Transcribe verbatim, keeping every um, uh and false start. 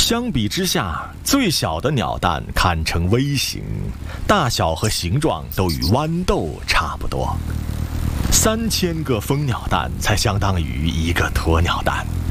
相比之下，最小的鸟蛋堪称微型，大小和形状都与豌豆差不多。三千个蜂鸟蛋才相当于一个鸵鸟蛋。